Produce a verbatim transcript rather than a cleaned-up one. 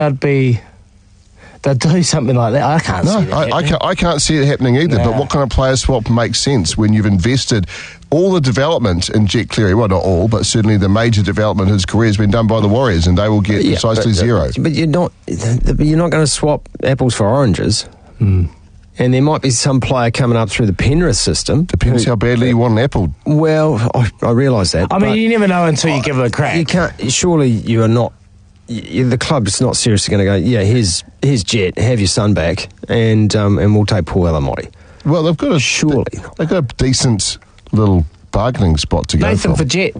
That'd be... They'd do something like that. I can't No, see that I, I, happening. can't, I can't see it happening either. No. But what kind of player swap makes sense when you've invested all the development in Jet Cleary? Well, not all, but certainly the major development of his career has been done by the Warriors, and they will get Yeah, precisely but, zero. But you're not. But you're not going to swap apples for oranges. Mm. And there might be some player coming up through the Penrith system. Depends who- how badly you want an apple. Well, I, I realise that. I mean, but you never know until you give it a crack. You can't. Surely you are not. You, the club's not seriously going to go. Yeah, here's here's Jet. Have your son back, and um, and we'll take Paul Alamoti. Well, they've got a Surely. They've got a decent little bargaining spot to go Nathan from. for Jet.